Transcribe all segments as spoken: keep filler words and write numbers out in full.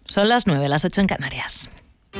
Son las nueve, las ocho en Canarias.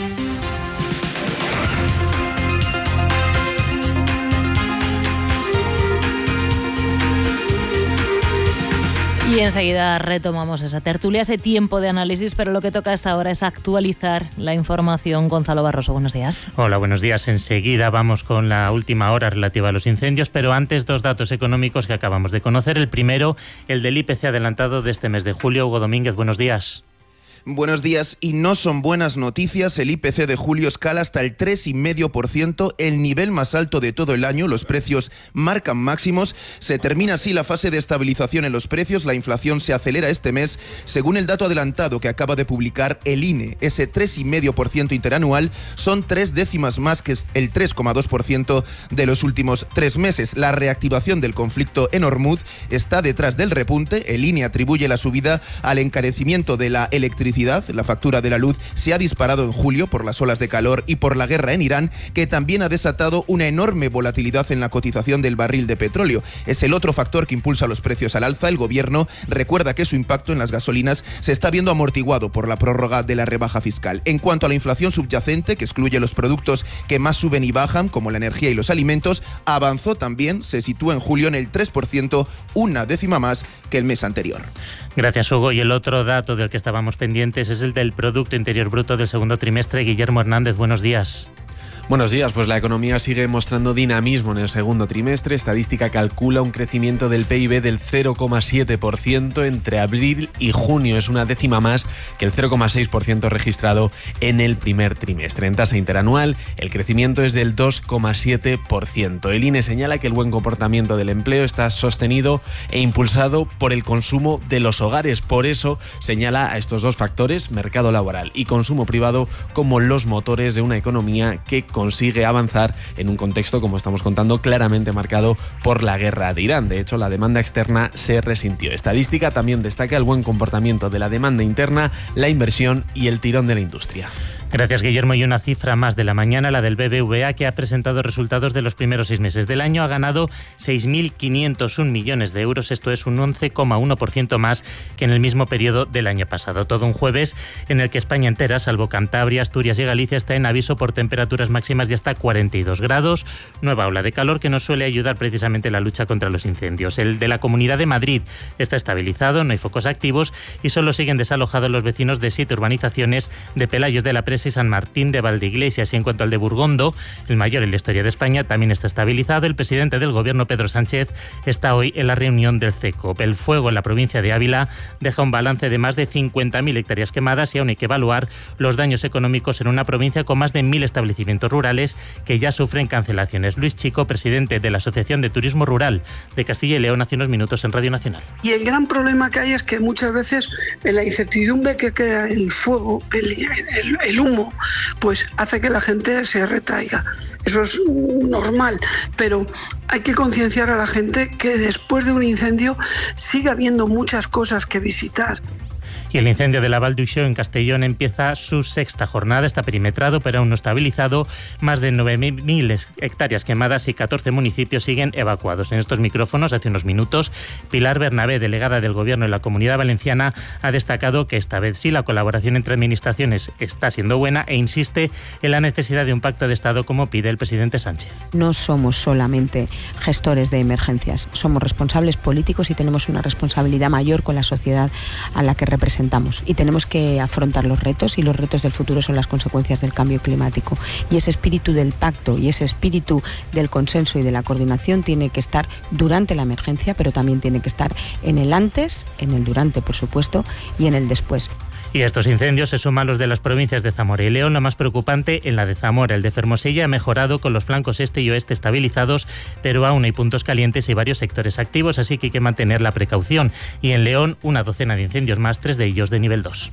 Y enseguida retomamos esa tertulia, ese tiempo de análisis, pero lo que toca hasta ahora es actualizar la información. Gonzalo Barroso, buenos días. Hola, buenos días. Enseguida vamos con la última hora relativa a los incendios, pero antes dos datos económicos que acabamos de conocer. El primero, el del I P C adelantado de este mes de julio. Hugo Domínguez, buenos días. Buenos días, y no son buenas noticias. El I P C de julio escala hasta el tres coma cinco por ciento, el nivel más alto de todo el año. Los precios marcan máximos. Se termina así la fase de estabilización en los precios. La inflación se acelera este mes, según el dato adelantado que acaba de publicar el I N E. Ese tres coma cinco por ciento interanual son tres décimas más que el tres coma dos por ciento de los últimos tres meses. La reactivación del conflicto en Hormuz está detrás del repunte. El I N E atribuye la subida al encarecimiento de la electricidad. La factura de la luz se ha disparado en julio por las olas de calor y por la guerra en Irán, que también ha desatado una enorme volatilidad en la cotización del barril de petróleo. Es el otro factor que impulsa los precios al alza. El gobierno recuerda que su impacto en las gasolinas se está viendo amortiguado por la prórroga de la rebaja fiscal. En cuanto a la inflación subyacente, que excluye los productos que más suben y bajan, como la energía y los alimentos, avanzó también, se sitúa en julio en el tres por ciento, una décima más que el mes anterior. Gracias, Hugo. Y el otro dato del que estábamos pendientes es el del Producto Interior Bruto del segundo trimestre. Guillermo Hernández, buenos días. Buenos días, pues la economía sigue mostrando dinamismo en el segundo trimestre. Estadística calcula un crecimiento del P I B del cero coma siete por ciento entre abril y junio. Es una décima más que el cero coma seis por ciento registrado en el primer trimestre. En tasa interanual, el crecimiento es del dos coma siete por ciento. El I N E señala que el buen comportamiento del empleo está sostenido e impulsado por el consumo de los hogares. Por eso señala a estos dos factores, mercado laboral y consumo privado, como los motores de una economía que consigue avanzar en un contexto, como estamos contando, claramente marcado por la guerra de Irán. De hecho, la demanda externa se resintió. Estadística también destaca el buen comportamiento de la demanda interna, la inversión y el tirón de la industria. Gracias, Guillermo. Y una cifra más de la mañana, la del B B V A, que ha presentado resultados de los primeros seis meses del año. Ha ganado seis mil quinientos un millones de euros. Esto es un once coma uno por ciento más que en el mismo periodo del año pasado. Todo un jueves en el que España entera, salvo Cantabria, Asturias y Galicia, está en aviso por temperaturas máximas de hasta cuarenta y dos grados. Nueva ola de calor que no suele ayudar precisamente en la lucha contra los incendios. El de la Comunidad de Madrid está estabilizado, no hay focos activos y solo siguen desalojados los vecinos de siete urbanizaciones de Pelayos de la Presa y San Martín de Valdeiglesias. Y en cuanto al de Burgondo, el mayor en la historia de España, también está estabilizado. El presidente del gobierno, Pedro Sánchez, está hoy en la reunión del CECOP. El fuego en la provincia de Ávila deja un balance de más de cincuenta mil hectáreas quemadas y aún hay que evaluar los daños económicos en una provincia con más de mil establecimientos rurales que ya sufren cancelaciones. Luis Chico, presidente de la Asociación de Turismo Rural de Castilla y León, hace unos minutos en Radio Nacional. Y el gran problema que hay es que muchas veces la incertidumbre que crea el fuego, el, el, el humo, pues hace que la gente se retraiga. Eso es normal, pero hay que concienciar a la gente que después de un incendio sigue habiendo muchas cosas que visitar. Y el incendio de la Val d'Uixó en Castellón empieza su sexta jornada. Está perimetrado, pero aún no estabilizado. Más de nueve mil hectáreas quemadas y catorce municipios siguen evacuados. En estos micrófonos, hace unos minutos, Pilar Bernabé, delegada del Gobierno en la Comunidad Valenciana, ha destacado que esta vez sí la colaboración entre administraciones está siendo buena e insiste en la necesidad de un pacto de Estado como pide el presidente Sánchez. No somos solamente gestores de emergencias, somos responsables políticos y tenemos una responsabilidad mayor con la sociedad a la que representamos. Y tenemos que afrontar los retos, y los retos del futuro son las consecuencias del cambio climático. Y ese espíritu del pacto y ese espíritu del consenso y de la coordinación tiene que estar durante la emergencia, pero también tiene que estar en el antes, en el durante, por supuesto, y en el después. Y a estos incendios se suman los de las provincias de Zamora y León. Lo más preocupante en la de Zamora. El de Fermosella ha mejorado con los flancos este y oeste estabilizados, pero aún hay puntos calientes y varios sectores activos, así que hay que mantener la precaución. Y en León, una docena de incendios más, tres de ellos de nivel dos.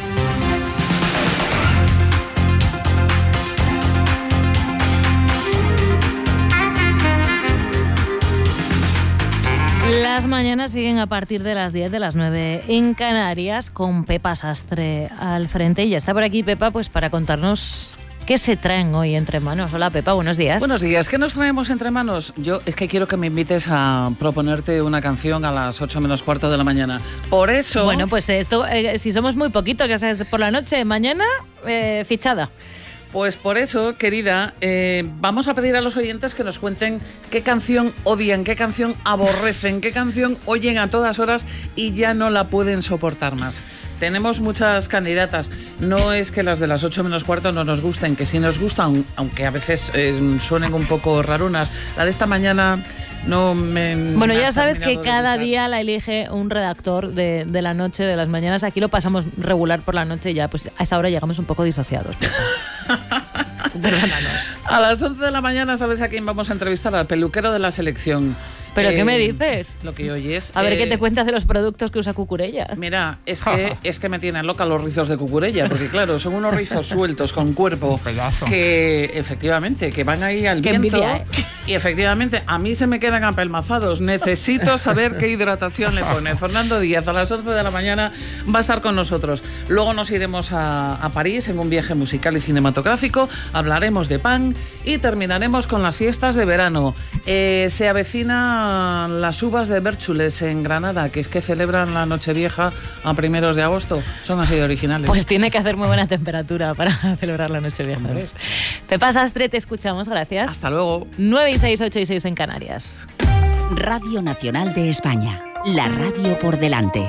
Las mañanas siguen a partir de las diez, de las nueve en Canarias, con Pepa Sastre al frente. Y ya está por aquí Pepa, pues para contarnos ¿Qué se traen hoy entre manos? Hola Pepa, buenos días. Buenos días, ¿qué nos traemos entre manos? Yo es que quiero que me invites a proponerte una canción a las ocho menos cuarto de la mañana. Por eso... Bueno, pues esto, eh, si somos muy poquitos, ya sabes, por la noche, mañana, eh, fichada. Pues por eso, querida, eh, vamos a pedir a los oyentes que nos cuenten qué canción odian, qué canción aborrecen, qué canción oyen a todas horas y ya no la pueden soportar más. Tenemos muchas candidatas. No es que las de las ocho menos cuarto no nos gusten, que sí nos gustan, aunque a veces eh, suenen un poco rarunas. La de esta mañana no me... Bueno, me ya ha sabes que terminado de cada gustar. día la elige un redactor de, de la noche, de las mañanas. Aquí lo pasamos regular por la noche y ya pues a esa hora llegamos un poco disociados. Perdónanos. A las once de la mañana, ¿sabes a quién vamos a entrevistar? Al peluquero de la selección. ¿Pero Eh, qué me dices? Lo que oyes. A ver eh, qué te cuentas de los productos que usa Cucurella. Mira, es que, es que me tienen loca los rizos de Cucurella, porque claro, son unos rizos sueltos con cuerpo que efectivamente, que van ahí al Qué viento. envidia, ¿eh? Y efectivamente, a mí se me quedan apelmazados. Necesito saber qué hidratación le pone. Fernando Díaz, a las once de la mañana, va a estar con nosotros. Luego nos iremos a, a París en un viaje musical y cinematográfico. Hablaremos de pan y terminaremos con las fiestas de verano. Eh, se avecinan las uvas de Bérchules en Granada, que es que celebran la Nochevieja a primeros de agosto. Son así de originales. Pues tiene que hacer muy buena temperatura para celebrar la Nochevieja. ¿Ves? Pepa Sastre, te escuchamos, gracias. Hasta luego. nueve y seis, ocho y seis en Canarias. Radio Nacional de España. La radio por delante.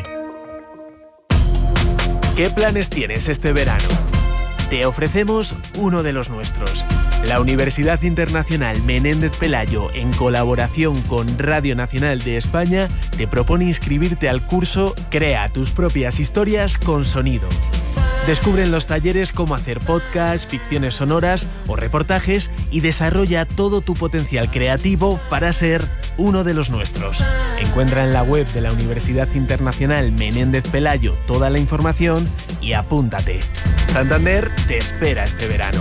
¿Qué planes tienes este verano? Te ofrecemos uno de los nuestros. La Universidad Internacional Menéndez Pelayo, en colaboración con Radio Nacional de España, te propone inscribirte al curso Crea tus propias historias con sonido. Descubre en los talleres cómo hacer podcasts, ficciones sonoras o reportajes y desarrolla todo tu potencial creativo para ser uno de los nuestros. Encuentra en la web de la Universidad Internacional Menéndez Pelayo toda la información y apúntate. Santander te espera este verano.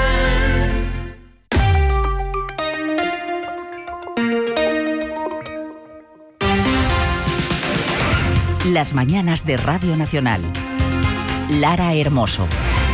Las mañanas de Radio Nacional. Lara Hermoso.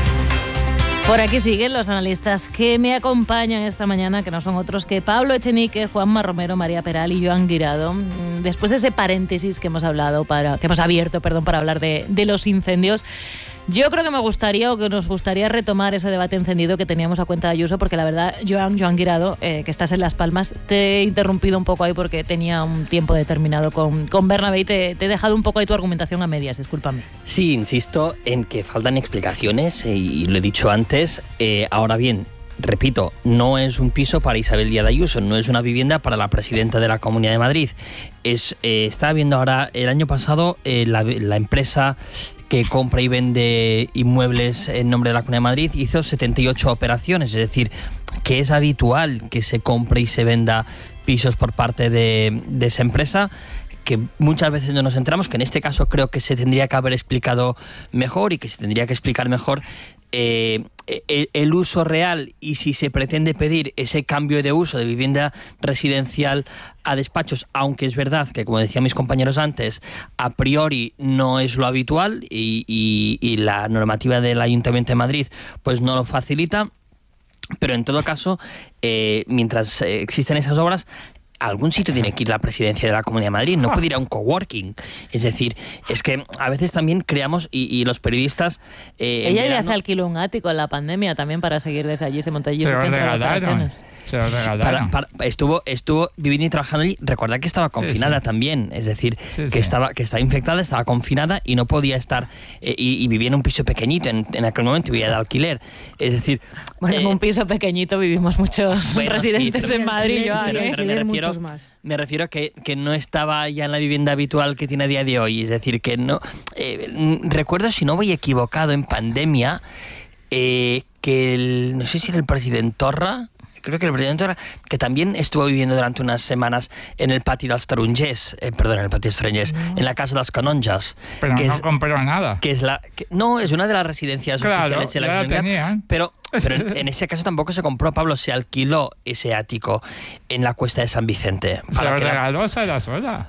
Por aquí siguen los analistas que me acompañan esta mañana, que no son otros que Pablo Echenique, Juanma Romero, María Peral y Joan Guirado. Después de ese paréntesis que hemos hablado para, que hemos abierto, perdón, para hablar de, de los incendios, yo creo que me gustaría o que nos gustaría retomar ese debate encendido que teníamos a cuenta de Ayuso, porque la verdad, Joan, Joan Guirado, eh, que estás en Las Palmas, te he interrumpido un poco ahí porque tenía un tiempo determinado con, con Bernabé y te, te he dejado un poco ahí tu argumentación a medias, discúlpame. Sí, insisto en que faltan explicaciones eh, y lo he dicho antes. Eh, ahora bien, repito, no es un piso para Isabel Díaz Ayuso, no es una vivienda para la presidenta de la Comunidad de Madrid. Es, eh, estaba viendo ahora, el año pasado, eh, la, la empresa que compra y vende inmuebles en nombre de la Comunidad de Madrid hizo setenta y ocho operaciones, es decir, que es habitual que se compre y se venda pisos por parte de, de esa empresa, que muchas veces no nos enteramos, que en este caso creo que se tendría que haber explicado mejor y que se tendría que explicar mejor eh, el, el uso real y si se pretende pedir ese cambio de uso de vivienda residencial a despachos, aunque es verdad que, como decían mis compañeros antes, a priori no es lo habitual y, y, y la normativa del Ayuntamiento de Madrid pues no lo facilita, pero en todo caso, eh, mientras eh, existen esas obras, a algún sitio tiene que ir la presidencia de la Comunidad de Madrid, no puede ir a un coworking. Es decir, es que a veces también creamos, y, y los periodistas... Eh, Ella verano, ya se alquiló un ático en la pandemia también para seguir desde allí, se montó allí Se su lo centro de regalaron. operaciones. Se lo regalaron. Para, para, estuvo, estuvo viviendo y trabajando allí. Recordad que estaba confinada Sí, sí. también, es decir, Sí, que sí. estaba que estaba infectada, estaba confinada y no podía estar, eh, y, y vivía en un piso pequeñito en, en aquel momento, vivía de alquiler. Es decir... Bueno, en eh, un piso pequeñito vivimos muchos bueno, residentes sí, pero- en Madrid, Joan, pero- ¿eh? pero me refiero, me refiero que, que no estaba ya en la vivienda habitual que tiene a día de hoy. Es decir, que no... Eh, mm, recuerdo, si no voy equivocado, en pandemia, eh, que el, no sé si era el presidente Torra, creo que el presidente Torra, que también estuvo viviendo durante unas semanas en el Pati dels Tarongers, eh, perdón, en el Pati dels Tarongers, No. en la Casa de las Canonjas. Pero que no es, compró nada. que es la que, no, es una de las residencias Claro, oficiales de la ya la comunidad, tenían. pero, pero en, en ese caso tampoco se compró, Pablo, se alquiló ese ático en la Cuesta de San Vicente. Se para lo que la- regaló Sarasola.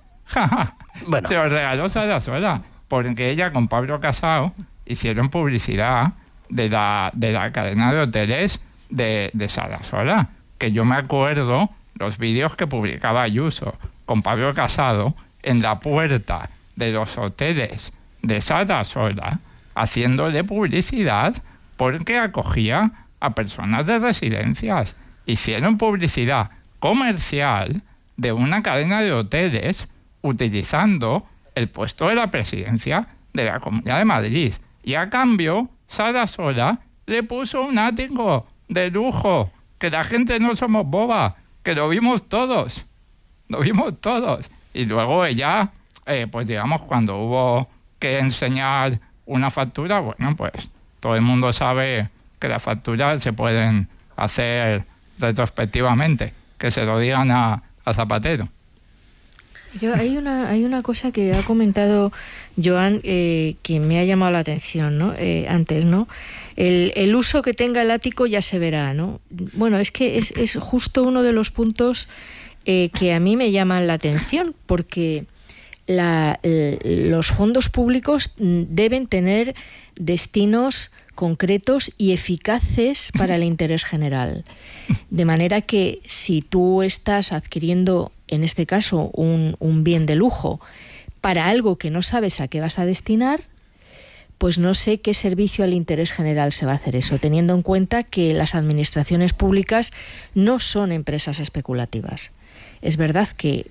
Bueno. Se lo regaló Sarasola. Porque ella con Pablo Casado hicieron publicidad de la, de la cadena de hoteles de, de Sarasola, que yo me acuerdo los vídeos que publicaba Ayuso con Pablo Casado en la puerta de los hoteles de Sarasola, haciéndole publicidad porque acogía a personas de residencias. Hicieron publicidad comercial de una cadena de hoteles utilizando el puesto de la presidencia de la Comunidad de Madrid. Y a cambio, Sarasola le puso un ático de lujo, que la gente no somos boba, que lo vimos todos, lo vimos todos. Y luego ella, eh, pues digamos, cuando hubo que enseñar una factura, bueno, pues todo el mundo sabe que las facturas se pueden hacer retrospectivamente, que se lo digan a, a Zapatero. Yo, hay una hay una cosa que ha comentado Joan eh, que me ha llamado la atención, ¿no? Eh, antes, ¿no? El, el uso que tenga el ático ya se verá, ¿no? Bueno, es que es, es justo uno de los puntos eh, que a mí me llaman la atención, porque la, el, los fondos públicos deben tener destinos concretos y eficaces para el interés general. De manera que si tú estás adquiriendo, en este caso, un, un bien de lujo para algo que no sabes a qué vas a destinar, pues no sé qué servicio al interés general se va a hacer eso, teniendo en cuenta que las administraciones públicas no son empresas especulativas. Es verdad que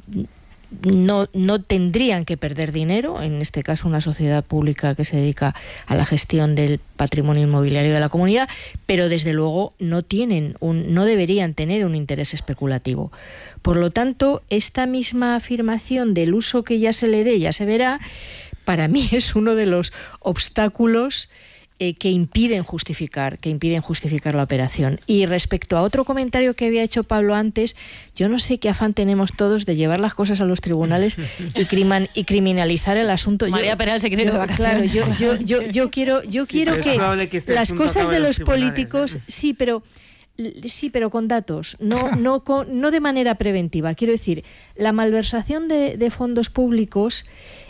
no, no tendrían que perder dinero, en este caso una sociedad pública que se dedica a la gestión del patrimonio inmobiliario de la comunidad, pero desde luego no tienen un, no deberían tener un interés especulativo. Por lo tanto, esta misma afirmación del uso que ya se le dé, ya se verá, para mí es uno de los obstáculos eh, que impiden justificar, que impiden justificar la operación. Y respecto a otro comentario que había hecho Pablo antes, yo no sé qué afán tenemos todos de llevar las cosas a los tribunales y, criman, y criminalizar el asunto. María yo, Peral se quiere ir de vacaciones. Claro, yo, yo, yo, yo quiero, yo sí, quiero que, que este las cosas de los, los políticos, ¿eh? sí, pero sí, pero con datos, no, no, con, no de manera preventiva. Quiero decir, la malversación de, de fondos públicos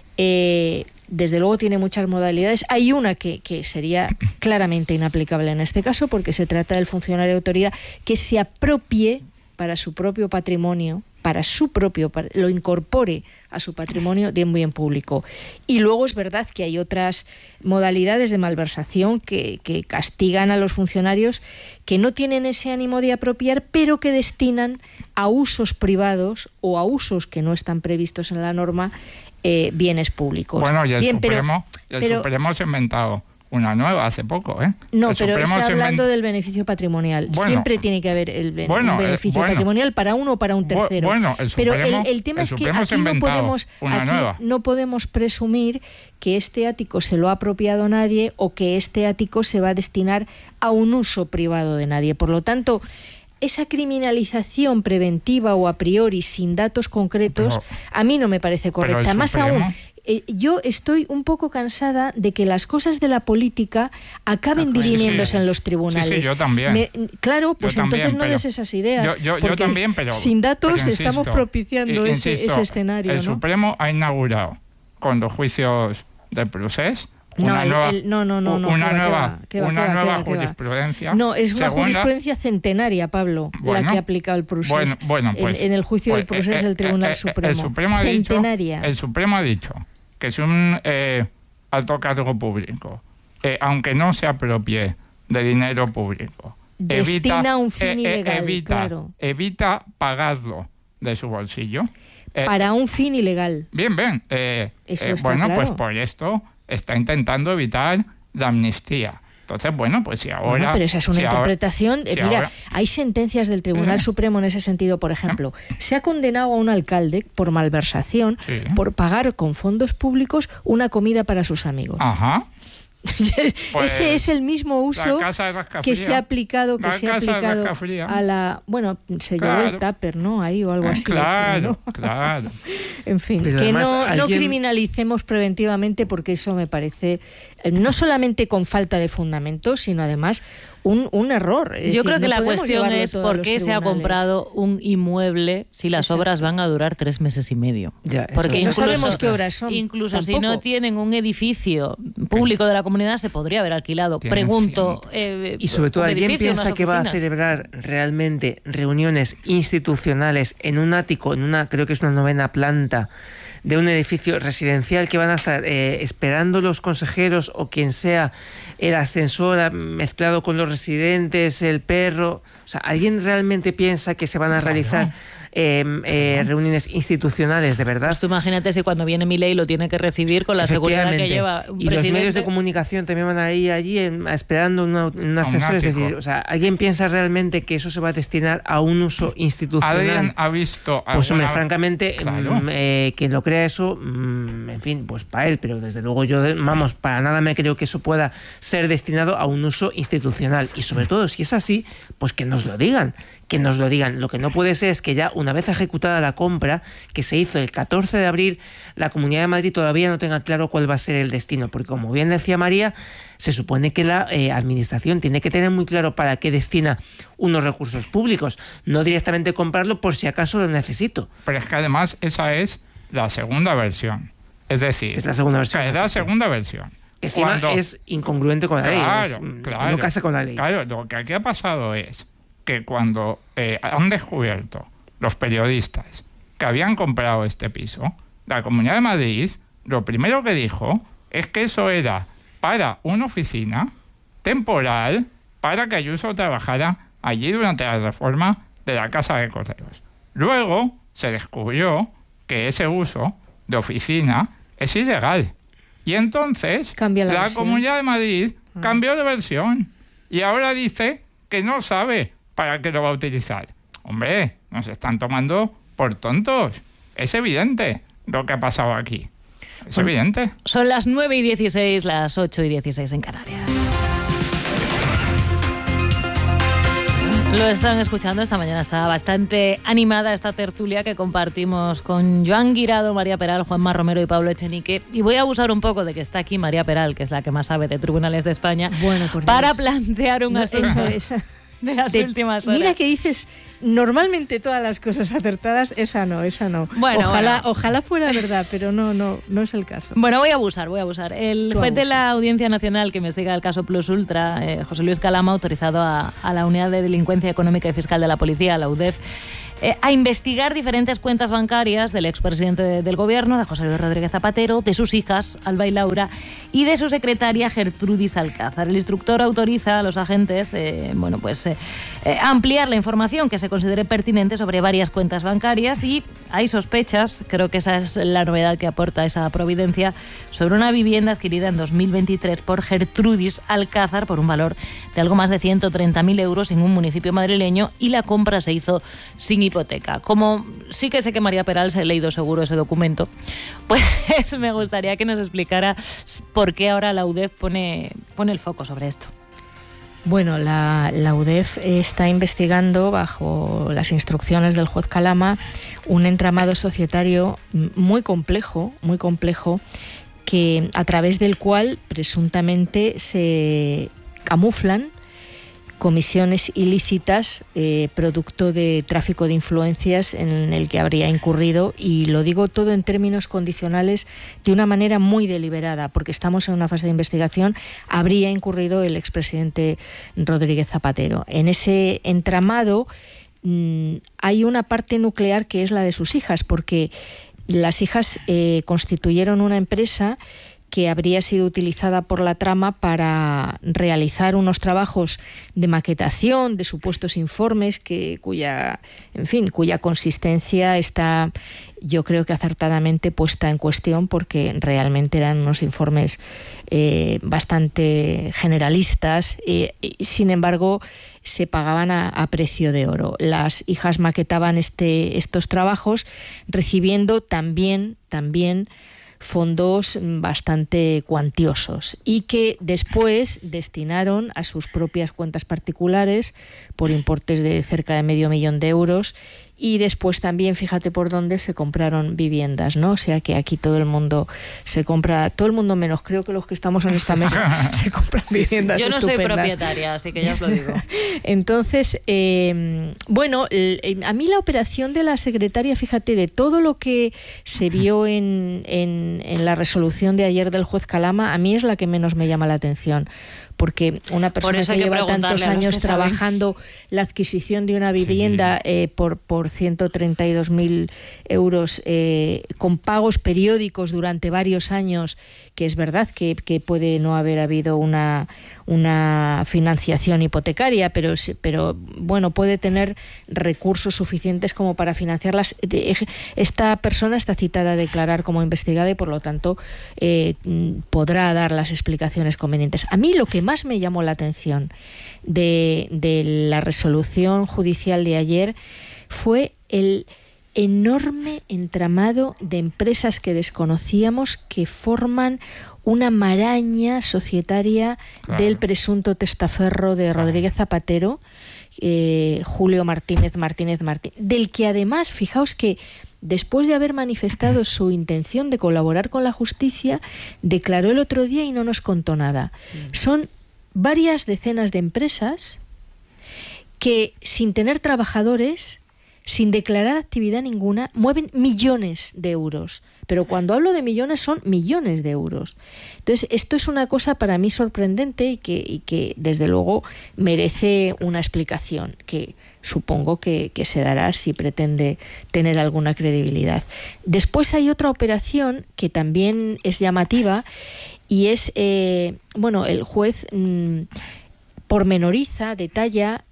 Eh, desde luego tiene muchas modalidades. Hay una que, que sería claramente inaplicable en este caso, porque se trata del funcionario de autoridad que se apropie para su propio patrimonio, para su propio, para, lo incorpore a su patrimonio de un bien público. Y luego es verdad que hay otras modalidades de malversación que, que castigan a los funcionarios que no tienen ese ánimo de apropiar, pero que destinan a usos privados o a usos que no están previstos en la norma Eh, bienes públicos. Bueno, y el, Bien, Supremo, pero, el pero, Supremo se ha inventado una nueva hace poco, ¿eh? No, el pero Supremo está hablando invent... del beneficio patrimonial. Bueno, siempre tiene que haber el ben bueno, un beneficio eh, bueno, patrimonial para uno o para un tercero. Bueno, el Supremo, pero el, el tema el es que Supremo aquí, no podemos, una aquí nueva. no podemos presumir que este ático se lo ha apropiado nadie o que este ático se va a destinar a un uso privado de nadie. Por lo tanto, esa criminalización preventiva o a priori sin datos concretos, pero, a mí no me parece correcta. Más aún, eh, yo estoy un poco cansada de que las cosas de la política acaben ah, pues dirimiéndose sí, sí. en los tribunales. Sí, sí, yo también. Me, claro, pues yo entonces también, no des esas ideas. Yo, yo, yo también, pero sin datos pero insisto, estamos propiciando insisto, ese, ese escenario. El ¿no? Supremo ha inaugurado con los juicios de Procés Una no, nueva, el, no, no, no, no, una que va, nueva, que va, que una va, nueva que va, que va, jurisprudencia. No, es una segunda, jurisprudencia centenaria, Pablo, bueno, la que ha aplicado el Procés bueno, bueno, pues, en, en el juicio pues, del Procés eh, del Tribunal eh, Supremo. El Supremo, ha dicho, el Supremo ha dicho que si un eh, alto cargo público, eh, aunque no se apropie de dinero público, destina evita, un fin eh, ilegal, evita, claro. evita pagarlo de su bolsillo. Eh, Para un fin ilegal. Bien, bien. Eh, Eso eh, está bueno, claro. pues por esto está intentando evitar la amnistía. Entonces, bueno, pues si ahora... Bueno, pero esa es una si interpretación... Ahora, si mira, ahora, hay sentencias del Tribunal ¿eh? Supremo en ese sentido. Por ejemplo, ¿eh? se ha condenado a un alcalde por malversación, sí. por pagar con fondos públicos una comida para sus amigos. Ajá. Pues ese es el mismo uso que se ha aplicado que la se ha aplicado a la bueno se claro. llevó el tupper, ¿no? Ahí o algo así. Claro, ¿no? Claro. En fin, pero que además, no, alguien... no criminalicemos preventivamente, porque eso me parece eh, no solamente con falta de fundamento, sino además un, un error. Es Yo decir, creo que no la cuestión es por qué se ha tribunales. comprado un inmueble si las Exacto. obras van a durar tres meses y medio. Ya, porque no incluso, sabemos qué obras son. Incluso tampoco. si no tienen un edificio público de la Comunidad comunidad se podría haber alquilado. Tienen Pregunto. Eh, y sobre todo, ¿alguien edificio, piensa que va a celebrar realmente reuniones institucionales en un ático, en una, creo que es una novena planta de un edificio residencial, que van a estar eh, esperando los consejeros o quien sea, el ascensor mezclado con los residentes, el perro? O sea, ¿alguien realmente piensa que se van a claro. realizar eh, eh, reuniones institucionales de verdad? Pues tú imagínate si cuando viene Milei lo tiene que recibir con la seguridad que lleva un y presidente. Los medios de comunicación también van a ir allí en, esperando una, un ascensor. Es decir, o sea, ¿alguien piensa realmente que eso se va a destinar a un uso institucional? ¿Alguien ha visto Pues hombre, alguna... francamente, claro. mm, eh, quien lo crea eso, mm, en fin, pues para él, pero desde luego yo, vamos, para nada me creo que eso pueda ser destinado a un uso institucional. Y sobre todo, si es así, pues que nos lo digan. Que nos lo digan. Lo que no puede ser es que ya una vez ejecutada la compra, que se hizo el catorce de abril, la Comunidad de Madrid todavía no tenga claro cuál va a ser el destino, porque como bien decía María, se supone que la eh, administración tiene que tener muy claro para qué destina unos recursos públicos, no directamente comprarlo por si acaso lo necesito. Pero es que además esa es la segunda versión. Es decir, es la segunda versión. Es la segunda versión. Encima Cuando... es incongruente con la claro, ley, es, claro, no casa con la ley. Claro, lo que aquí ha pasado es que cuando eh, han descubierto los periodistas que habían comprado este piso, la Comunidad de Madrid lo primero que dijo es que eso era para una oficina temporal para que Ayuso trabajara allí durante la reforma de la Casa de Correos. Luego se descubrió que ese uso de oficina es ilegal. Y entonces Cambia la, la versión. Comunidad de Madrid cambió de versión y ahora dice que no sabe para qué lo va a utilizar. Hombre, nos están tomando por tontos. Es evidente lo que ha pasado aquí. Es bueno, evidente. Son las nueve y dieciséis, las ocho y dieciséis en Canarias. Lo están escuchando, esta mañana está bastante animada esta tertulia que compartimos con Joan Guirado, María Peral, Juanma Romero y Pablo Echenique. Y voy a abusar un poco de que está aquí María Peral, que es la que más sabe de tribunales de España, bueno, por para plantear un no, asunto eso, eso. de las de, últimas horas. Mira que dices normalmente todas las cosas acertadas, esa no, esa no. Bueno, ojalá, bueno. ojalá fuera verdad, pero no, no, no es el caso. Bueno, voy a abusar, voy a abusar. El Tú juez abusa. de la Audiencia Nacional que investiga el caso Plus Ultra, eh, José Luis Calama, ha autorizado a, a la Unidad de Delincuencia Económica y Fiscal de la Policía, la U D E F, eh, a investigar diferentes cuentas bancarias del expresidente de, del Gobierno, de José Luis Rodríguez Zapatero, de sus hijas, Alba y Laura, y de su secretaria, Gertrudis Alcázar. El instructor autoriza a los agentes eh, bueno, pues, eh, eh, a ampliar la información que se considere pertinente sobre varias cuentas bancarias, y hay sospechas, creo que esa es la novedad que aporta esa providencia, sobre una vivienda adquirida en dos mil veintitrés por Gertrudis Alcázar por un valor de algo más de ciento treinta mil euros en un municipio madrileño, y la compra se hizo sin hipoteca. Como sí que sé que María Peral se ha leído seguro ese documento, pues me gustaría que nos explicara por qué ahora la U D E F pone, pone el foco sobre esto. Bueno, la, la U D E F está investigando, bajo las instrucciones del juez Calama, un entramado societario muy complejo, muy complejo, que a través del cual presuntamente se camuflan comisiones ilícitas eh, producto de tráfico de influencias en el que habría incurrido, y lo digo todo en términos condicionales de una manera muy deliberada, porque estamos en una fase de investigación, habría incurrido el expresidente Rodríguez Zapatero. En ese entramado mmm, hay una parte nuclear que es la de sus hijas, porque las hijas eh, constituyeron una empresa que habría sido utilizada por la trama para realizar unos trabajos de maquetación de supuestos informes que cuya, en fin, cuya consistencia está, yo creo que acertadamente puesta en cuestión, porque realmente eran unos informes eh, bastante generalistas, eh, y sin embargo se pagaban a, a precio de oro. Las hijas maquetaban este, estos trabajos recibiendo también, también fondos bastante cuantiosos, y que después destinaron a sus propias cuentas particulares por importes de cerca de medio millón de euros, y después también, fíjate por dónde se compraron viviendas, ¿no? O sea que aquí todo el mundo se compra, todo el mundo menos, creo que los que estamos en esta mesa se compran sí, viviendas sí. Yo no estupendas. soy propietaria, así que ya os lo digo. Entonces, eh, bueno, a mí la operación de la secretaria, fíjate, de todo lo que se vio en, en, en la resolución de ayer del juez Calama, a mí es la que menos me llama la atención. Porque una persona que, que lleva tantos años trabajando la adquisición de una vivienda sí. eh, por, por ciento treinta y dos mil euros eh, con pagos periódicos durante varios años, que es verdad que, que puede no haber habido una, una financiación hipotecaria, pero, pero bueno, puede tener recursos suficientes como para financiarlas. Esta persona está citada a declarar como investigada y por lo tanto eh, podrá dar las explicaciones convenientes. A mí lo que más me llamó la atención de, de la resolución judicial de ayer fue el enorme entramado de empresas que desconocíamos que forman una maraña societaria claro. del presunto testaferro de claro. Rodríguez Zapatero, eh, Julio Martínez Martínez Martínez, del que además, fijaos que después de haber manifestado su intención de colaborar con la justicia, declaró el otro día y no nos contó nada. Mm. Son varias decenas de empresas que, sin tener trabajadores, sin declarar actividad ninguna, mueven millones de euros. Pero cuando hablo de millones, son millones de euros. Entonces, esto es una cosa para mí sorprendente y que, y que desde luego, merece una explicación, que supongo que, que se dará si pretende tener alguna credibilidad. Después hay otra operación que también es llamativa y es, eh, bueno, el juez mmm, pormenoriza, detalla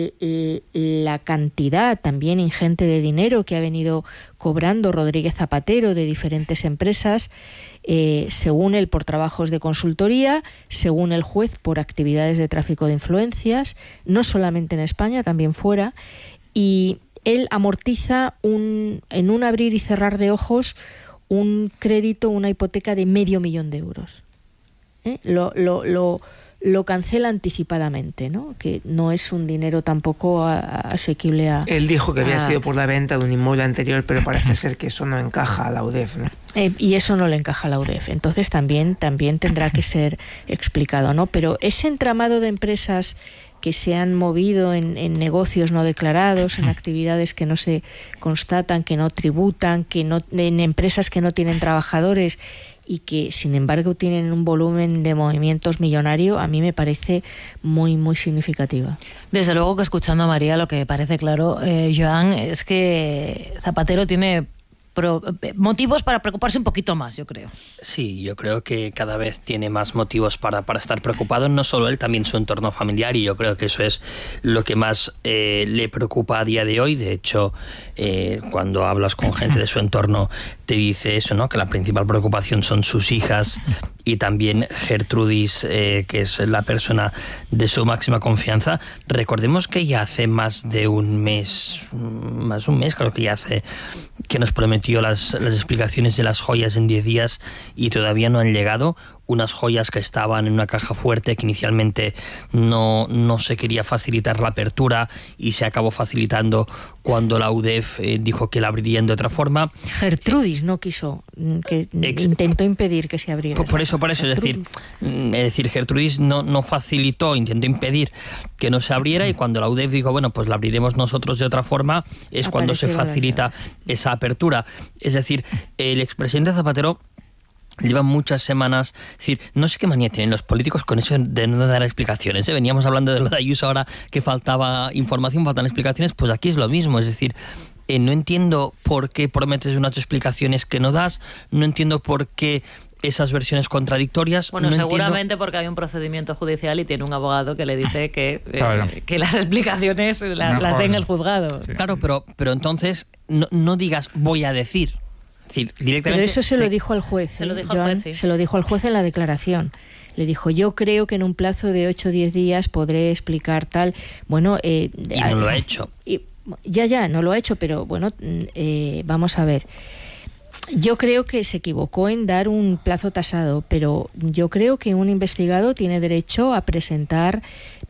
la cantidad también ingente de dinero que ha venido cobrando Rodríguez Zapatero de diferentes empresas, eh, según él por trabajos de consultoría, según el juez por actividades de tráfico de influencias, no solamente en España, también fuera, y él amortiza un, en un abrir y cerrar de ojos un crédito, una hipoteca de medio millón de euros. ¿Eh? Lo, lo, lo lo cancela anticipadamente, ¿no? Que no es un dinero tampoco a, a, asequible a... Él dijo que había a, sido por la venta de un inmueble anterior, pero parece ser que eso no encaja a la U D E F, ¿no? Eh, y eso no le encaja a la U D E F. Entonces también, también tendrá que ser explicado, ¿no? Pero ese entramado de empresas que se han movido en, en negocios no declarados, en actividades que no se constatan, que no tributan, que no, en empresas que no tienen trabajadores y que sin embargo tienen un volumen de movimientos millonario, a mí me parece muy muy significativa. Desde luego que escuchando a María lo que parece claro, eh, Joan, es que Zapatero tiene pro, motivos para preocuparse un poquito más, yo creo. Sí, yo creo que cada vez tiene más motivos para, para estar preocupado, no solo él, también su entorno familiar, y yo creo que eso es lo que más eh, le preocupa a día de hoy. De hecho, eh, cuando hablas con gente de su entorno te dice eso, ¿no? Que la principal preocupación son sus hijas y también Gertrudis, eh, que es la persona de su máxima confianza. Recordemos que ya hace más de un mes, más de un mes creo que ya hace, que nos prometió las, las explicaciones de las joyas en diez días y todavía no han llegado. Unas joyas que estaban en una caja fuerte, que inicialmente no, no se quería facilitar la apertura y se acabó facilitando cuando la U D E F eh, dijo que la abrirían de otra forma. Gertrudis no quiso, que Ex intentó impedir que se abriera. Por, por eso, por eso, es decir, es decir, Gertrudis no, no facilitó, intentó impedir que no se abriera, y cuando la U D E F dijo, bueno, pues la abriremos nosotros de otra forma, es cuando se facilita esa apertura. Es decir, el expresidente Zapatero lleva muchas semanas, es decir, no sé qué manía tienen los políticos con eso de no dar explicaciones, ¿eh? Veníamos hablando de lo de Ayuso ahora, que faltaba información, faltan explicaciones, pues aquí es lo mismo, es decir, eh, no entiendo por qué prometes unas explicaciones que no das, no entiendo por qué esas versiones contradictorias. Bueno, no seguramente entiendo... porque hay un procedimiento judicial y tiene un abogado que le dice que, claro. eh, que las explicaciones la, las dé en el juzgado. Sí. Claro, pero, pero entonces no, no digas voy a decir. Sí, pero eso se lo dijo al juez, se, ¿eh? lo dijo Joan, al juez, sí. se lo dijo al juez en la declaración. Le dijo, yo creo que en un plazo de ocho o diez días podré explicar tal. Bueno, eh, y no lo ha hecho. Y, ya, ya, no lo ha hecho, pero bueno, eh, vamos a ver. Yo creo que se equivocó en dar un plazo tasado, pero yo creo que un investigado tiene derecho a presentar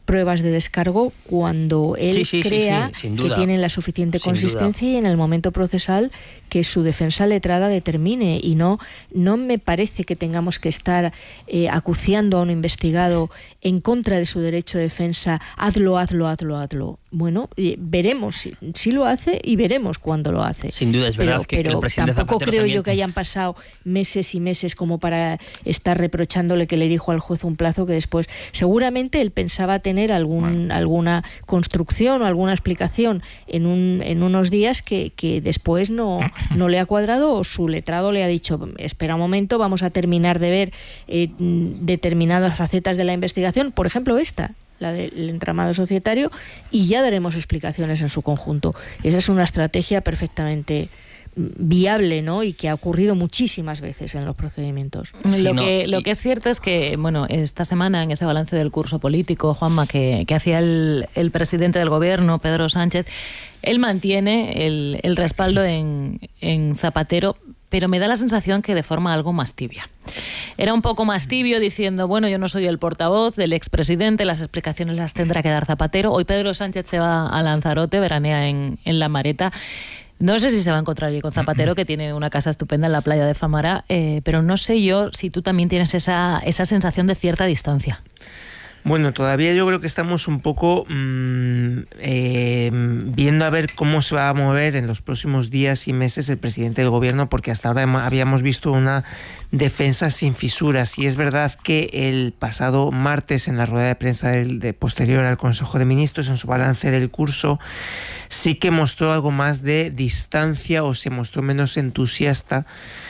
pruebas de descargo cuando él sí, sí, crea sí, sí, que tienen la suficiente sin consistencia duda. Y en el momento procesal que su defensa letrada determine. Y no, no me parece que tengamos que estar eh, acuciando a un investigado en contra de su derecho de defensa, hazlo, hazlo, hazlo, hazlo. Bueno, eh, veremos si, si lo hace y veremos cuándo lo hace. Sin duda es verdad pero, que, pero que el presidente tampoco Zapatero creo también... yo que hayan pasado meses y meses como para estar reprochándole que le dijo al juez un plazo que después seguramente él pensaba tener algún, bueno. alguna construcción o alguna explicación en, un, en unos días que, que después no, no le ha cuadrado, o su letrado le ha dicho espera un momento, vamos a terminar de ver eh, determinadas facetas de la investigación, por ejemplo esta, la del entramado societario, y ya daremos explicaciones en su conjunto. Esa es una estrategia perfectamente viable, ¿no? Y que ha ocurrido muchísimas veces en los procedimientos. Sí, lo, no, que, lo y... que es cierto es que, bueno, esta semana en ese balance del curso político, Juanma, que, que hacía el, el presidente del gobierno, Pedro Sánchez, él mantiene el, el respaldo en, en Zapatero, pero me da la sensación que de forma algo más tibia. Era un poco más tibio diciendo, bueno, yo no soy el portavoz del expresidente, las explicaciones las tendrá que dar Zapatero. Hoy Pedro Sánchez se va a Lanzarote, veranea en, en La Mareta. No sé si se va a encontrar allí con Zapatero, que tiene una casa estupenda en la playa de Famara, eh, pero no sé yo si tú también tienes esa, esa sensación de cierta distancia. Bueno, todavía yo creo que estamos un poco mmm, eh, viendo a ver cómo se va a mover en los próximos días y meses el presidente del gobierno, porque hasta ahora habíamos visto una defensa sin fisuras. Y es verdad que el pasado martes, en la rueda de prensa del, de posterior al Consejo de Ministros, en su balance del curso, sí que mostró algo más de distancia, o se mostró menos entusiasta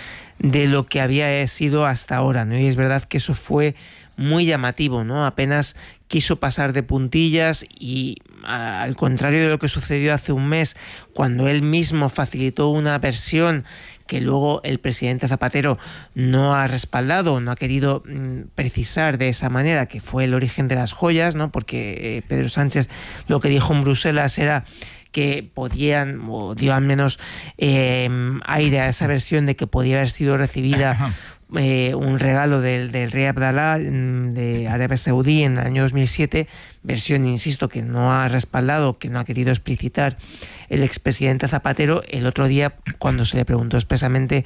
de lo que había sido hasta ahora, ¿no? Y es verdad que eso fue muy llamativo, ¿no? Apenas quiso pasar de puntillas y, a, al contrario de lo que sucedió hace un mes, cuando él mismo facilitó una versión que luego el presidente Zapatero no ha respaldado, no ha querido mm, precisar de esa manera, que fue el origen de las joyas, ¿no? Porque eh, Pedro Sánchez lo que dijo en Bruselas era que podían, o dio al menos eh, aire a esa versión de que podía haber sido recibida Eh, un regalo del, del rey Abdalá de Arabia Saudí en el año dos mil siete, versión, insisto, que no ha respaldado, que no ha querido explicitar el expresidente Zapatero. El otro día, cuando se le preguntó expresamente,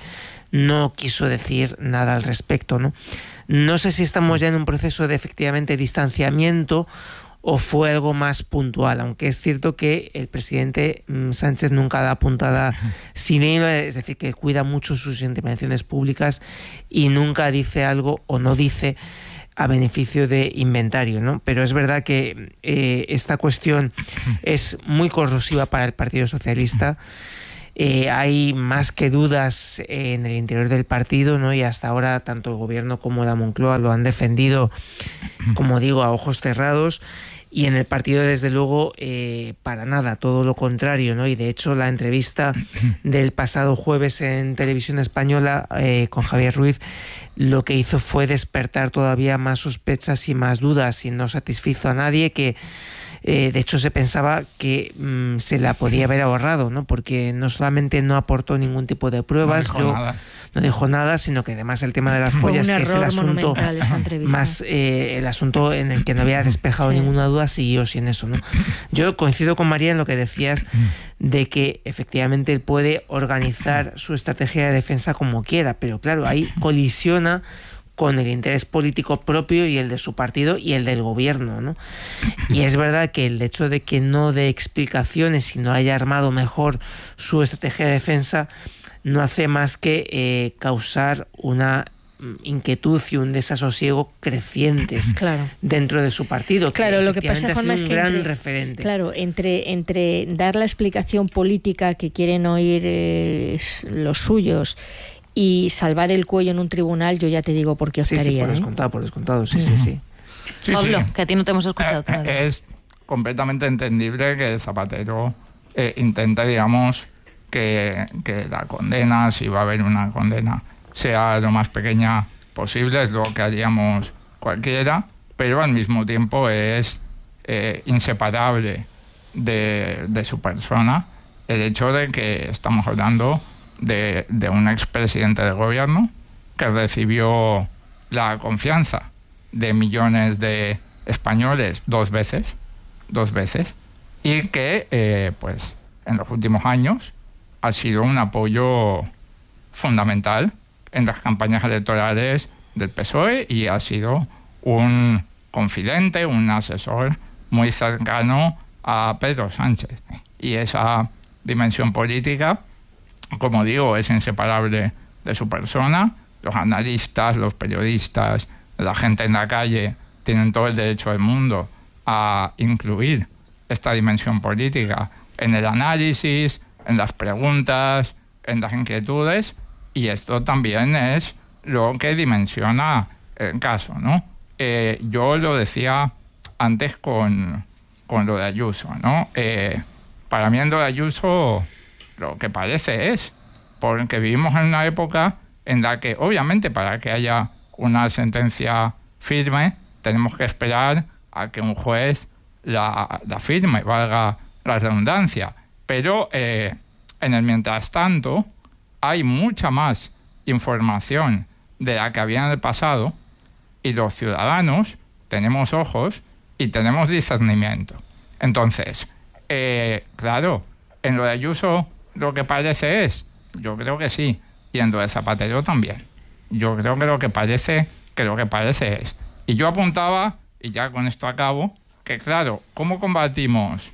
no quiso decir nada al respecto, ¿no? No sé si estamos ya en un proceso de efectivamente distanciamiento o fue algo más puntual, aunque es cierto que el presidente Sánchez nunca da puntada sin hilo, es decir, que cuida mucho sus intervenciones públicas y nunca dice algo o no dice a beneficio de inventario, ¿no? Pero es verdad que eh, esta cuestión es muy corrosiva para el Partido Socialista. Eh, hay más que dudas en el interior del partido, ¿no? Y hasta ahora tanto el gobierno como la Moncloa lo han defendido, como digo, a ojos cerrados. Y en el partido, desde luego, eh, para nada, todo lo contrario, ¿no? Y de hecho, la entrevista del pasado jueves en Televisión Española eh, con Javier Ruiz lo que hizo fue despertar todavía más sospechas y más dudas, y no satisfizo a nadie, que Eh, de hecho se pensaba que mmm, se la podía haber ahorrado, ¿no? Porque no solamente no aportó ningún tipo de pruebas, no dijo, nada. No dijo nada, sino que además el tema de las joyas, que es el asunto más eh, el asunto en el que no había despejado sí. ninguna duda, siguió sin eso, ¿no? Yo coincido con María en lo que decías de que efectivamente él puede organizar su estrategia de defensa como quiera, pero claro, ahí colisiona con el interés político propio y el de su partido y el del gobierno, ¿no? Y es verdad que el hecho de que no dé explicaciones y no haya armado mejor su estrategia de defensa no hace más que eh, causar una inquietud y un desasosiego crecientes claro. dentro de su partido. Claro, que lo que pasa, Juanma, es un que gran entre, referente. Claro, entre, entre dar la explicación política que quieren oír eh, los suyos y salvar el cuello en un tribunal, yo ya te digo por qué optaría. Sí, sí, por ¿eh? descontado, por descontado, sí, sí, sí. sí Pablo, sí. que a ti no te hemos escuchado eh, todavía. Es completamente entendible que Zapatero eh, intente, digamos, que, que la condena, si va a haber una condena, sea lo más pequeña posible, es lo que haríamos cualquiera, pero al mismo tiempo es eh, inseparable de, de su persona el hecho de que estamos hablando de, de un expresidente del gobierno que recibió la confianza de millones de españoles dos veces, dos veces, y que eh, pues en los últimos años ha sido un apoyo fundamental en las campañas electorales del P S O E y ha sido un confidente, un asesor muy cercano a Pedro Sánchez. Y esa dimensión política, como digo, es inseparable de su persona. Los analistas, los periodistas, la gente en la calle tienen todo el derecho del mundo a incluir esta dimensión política en el análisis, en las preguntas, en las inquietudes, y esto también es lo que dimensiona el caso, ¿no? Eh, yo lo decía antes con, con lo de Ayuso, ¿no? Eh, para mí en lo de Ayuso lo que parece es, porque vivimos en una época en la que, obviamente, para que haya una sentencia firme, tenemos que esperar a que un juez la, la firme, valga la redundancia. Pero eh, en el mientras tanto hay mucha más información de la que había en el pasado y los ciudadanos tenemos ojos y tenemos discernimiento. Entonces, eh, claro, en lo de Ayuso lo que parece es, yo creo que sí, y en lo de Zapatero también. Yo creo que lo que parece, que lo que parece es. Y yo apuntaba, y ya con esto acabo, que claro, ¿cómo combatimos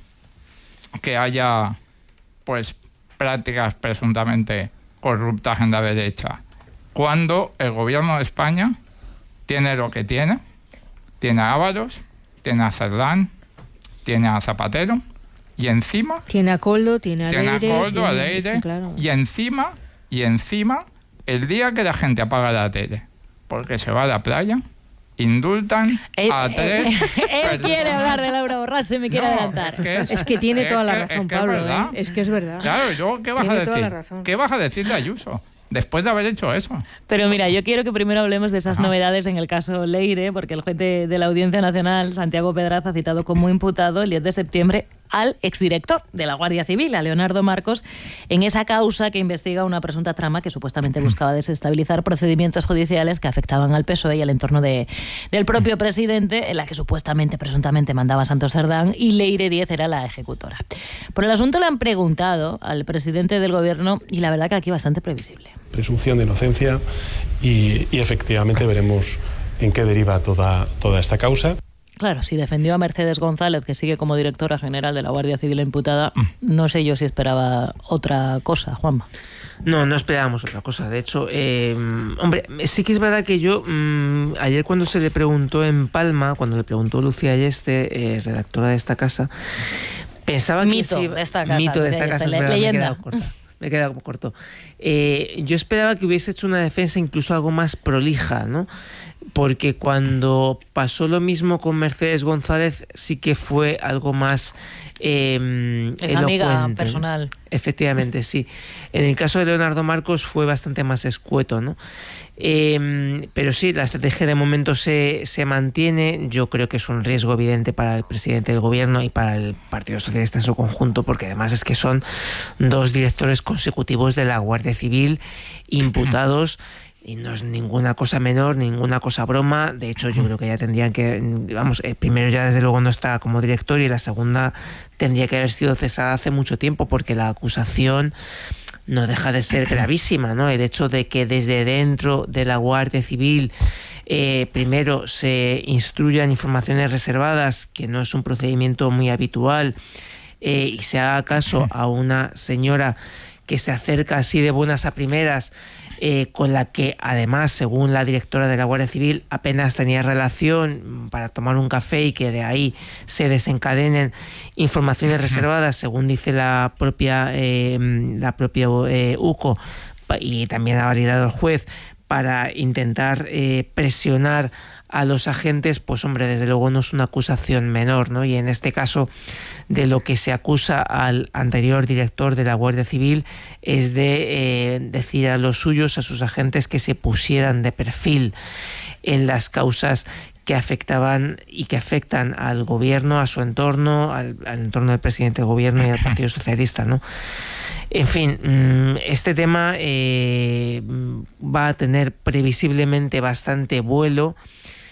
que haya pues prácticas presuntamente corruptas en la derecha? Cuando el gobierno de España tiene lo que tiene, tiene a Ábalos, tiene a Cerdán, tiene a Zapatero, y encima... Tiene a Koldo, tiene a Leire... Tiene a Koldo, tiene, a Leire, claro. y encima, y encima, el día que la gente apaga la tele porque se va a la playa, indultan él, a tres... Él, él quiere hablar de Laura Borràs, se me quiere no, adelantar. Es que, es, es que tiene es toda la que, razón, es que Pablo. Es, ¿eh? Es que es verdad. Claro, yo, ¿qué vas tiene a decir? Toda la razón. ¿Qué vas a decir de Ayuso después de haber hecho eso? Pero mira, yo quiero que primero hablemos de esas Ajá. novedades en el caso Leire, porque el juez de, de la Audiencia Nacional, Santiago Pedraz, ha citado como imputado el diez de septiembre al exdirector de la Guardia Civil, a Leonardo Marcos, en esa causa que investiga una presunta trama que supuestamente buscaba desestabilizar procedimientos judiciales que afectaban al P S O E y al entorno de, del propio presidente, en la que supuestamente, presuntamente mandaba Santos Cerdán, y Leire Díez era la ejecutora. Por el asunto le han preguntado al presidente del gobierno y la verdad que aquí bastante previsible. Presunción de inocencia y, y efectivamente veremos en qué deriva toda, toda esta causa. Claro, si defendió a Mercedes González, que sigue como directora general de la Guardia Civil imputada, no sé yo si esperaba otra cosa, Juanma. No, no esperábamos otra cosa. De hecho, eh, hombre, sí que es verdad que yo, mmm, ayer cuando se le preguntó en Palma, cuando le preguntó Lucía Ayeste, eh, redactora de esta casa, pensaba mito que... Mito de esta casa. Mito de esta casa, es verdad, leyenda. me he quedado corta. Me he quedado como corto. Eh, yo esperaba que hubiese hecho una defensa incluso algo más prolija, ¿no? Porque cuando pasó lo mismo con Mercedes González sí que fue algo más eh, es elocuente. Amiga personal. Efectivamente, sí. En el caso de Leonardo Marcos fue bastante más escueto, ¿no? Eh, pero sí, la estrategia de momento se, se mantiene. Yo creo que es un riesgo evidente para el presidente del gobierno y para el Partido Socialista en su conjunto, porque además es que son dos directores consecutivos de la Guardia Civil imputados. Y no es ninguna cosa menor, ninguna cosa broma. De hecho, yo creo que ya tendrían que... Vamos, el primero ya desde luego no está como director y la segunda tendría que haber sido cesada hace mucho tiempo, porque la acusación no deja de ser gravísima, ¿no? El hecho de que desde dentro de la Guardia Civil eh, primero se instruyan informaciones reservadas, que no es un procedimiento muy habitual, eh, y se haga caso a una señora que se acerca así de buenas a primeras, Eh, con la que además, según la directora de la Guardia Civil, apenas tenía relación para tomar un café y que de ahí se desencadenen informaciones reservadas, según dice la propia eh, la propia eh, U C O, y también ha validado el juez, para intentar eh, presionar a los agentes, pues hombre, desde luego no es una acusación menor, ¿no? Y en este caso, de lo que se acusa al anterior director de la Guardia Civil es de eh, decir a los suyos, a sus agentes, que se pusieran de perfil en las causas que afectaban y que afectan al gobierno, a su entorno, al, al entorno del presidente del gobierno y al Partido Socialista, ¿no? En fin, este tema eh, va a tener previsiblemente bastante vuelo.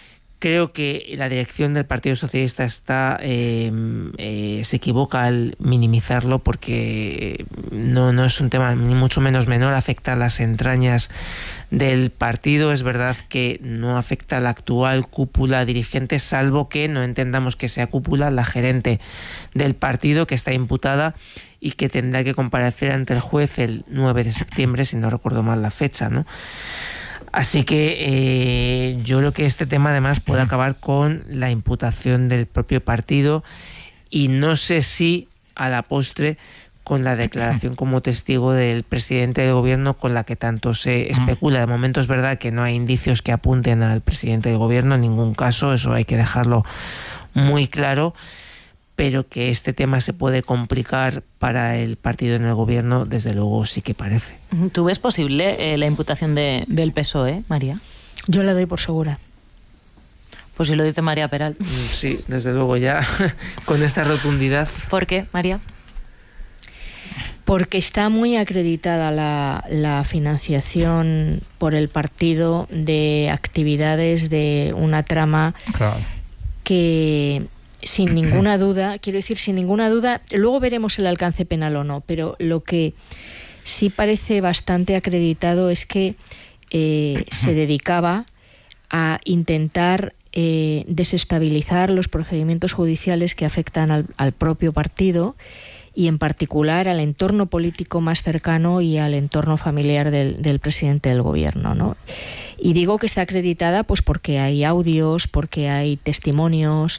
Creo que la dirección del Partido Socialista está eh, eh, se equivoca al minimizarlo, porque no, no es un tema ni mucho menos menor, afecta a las entrañas del partido. Es verdad que no afecta a la actual cúpula dirigente, salvo que no entendamos que sea cúpula la gerente del partido, que está imputada y que tendrá que comparecer ante el juez el nueve de septiembre, si no recuerdo mal la fecha, ¿no? Así que eh, yo creo que este tema además puede acabar con la imputación del propio partido, y no sé si a la postre con la declaración como testigo del presidente del gobierno, con la que tanto se especula. De momento es verdad que no hay indicios que apunten al presidente del gobierno en ningún caso, eso hay que dejarlo muy claro, pero que este tema se puede complicar para el partido en el gobierno, desde luego sí que parece. ¿Tú ves posible eh, la imputación de, del P S O E, María? Yo la doy por segura. Pues si lo dice María Peral. Sí, desde luego, ya con esta rotundidad. ¿Por qué, María? Porque está muy acreditada la, la financiación por el partido de actividades de una trama claro. que... sin ninguna duda, quiero decir, sin ninguna duda, luego veremos el alcance penal o no, pero lo que sí parece bastante acreditado es que eh, se dedicaba a intentar eh, desestabilizar los procedimientos judiciales que afectan al, al propio partido, y en particular al entorno político más cercano y al entorno familiar del, del presidente del gobierno, ¿no? Y digo que está acreditada pues porque hay audios, porque hay testimonios,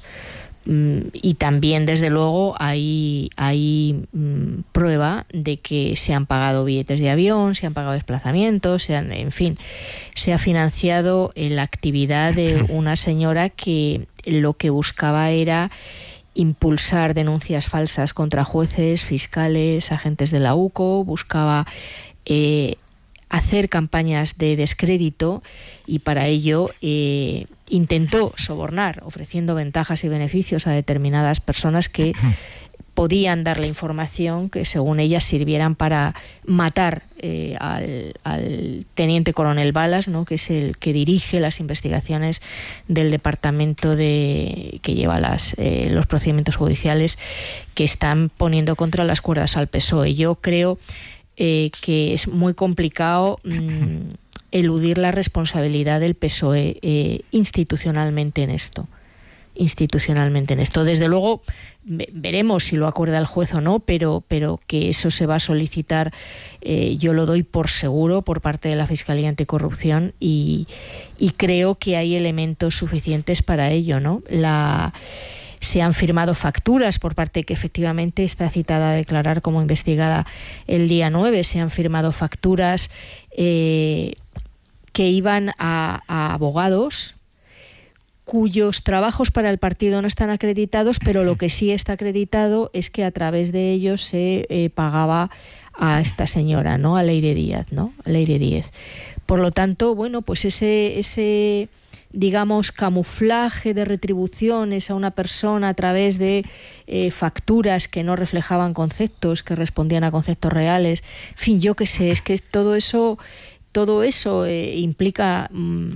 y también desde luego hay, hay mmm, prueba de que se han pagado billetes de avión, se han pagado desplazamientos, se han, en fin, se ha financiado la actividad de una señora que lo que buscaba era impulsar denuncias falsas contra jueces, fiscales, agentes de la U C O, buscaba eh, hacer campañas de descrédito, y para ello eh, intentó sobornar, ofreciendo ventajas y beneficios a determinadas personas que podían darle información que según ella sirvieran para matar eh, al, al teniente coronel Balas, ¿no?, que es el que dirige las investigaciones del departamento de que lleva las, eh, los procedimientos judiciales que están poniendo contra las cuerdas al P S O E. Yo creo eh, que es muy complicado mmm, eludir la responsabilidad del P S O E eh, institucionalmente en esto. institucionalmente en esto. Desde luego veremos si lo acuerda el juez o no, pero, pero que eso se va a solicitar, eh, yo lo doy por seguro por parte de la Fiscalía Anticorrupción, y, y creo que hay elementos suficientes para ello, ¿no? La, se han firmado facturas por parte que efectivamente está citada a declarar como investigada el día nueve, se han firmado facturas eh, que iban a, a abogados cuyos trabajos para el partido no están acreditados, pero lo que sí está acreditado es que a través de ellos se eh, pagaba a esta señora, ¿no?, a Leire Díaz, ¿no?, a Leire Díez. Por lo tanto, bueno, pues ese, ese digamos, camuflaje de retribuciones a una persona a través de eh, facturas que no reflejaban conceptos, que respondían a conceptos reales, en fin, yo qué sé, es que todo eso... Todo eso eh, implica mmm,